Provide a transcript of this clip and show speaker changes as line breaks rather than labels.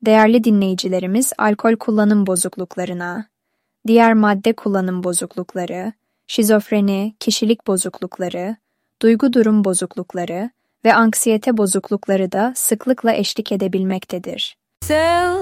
Değerli dinleyicilerimiz, alkol kullanım bozukluklarına, diğer madde kullanım bozuklukları, şizofreni, kişilik bozuklukları, duygu durum bozuklukları ve anksiyete bozuklukları da sıklıkla eşlik edebilmektedir.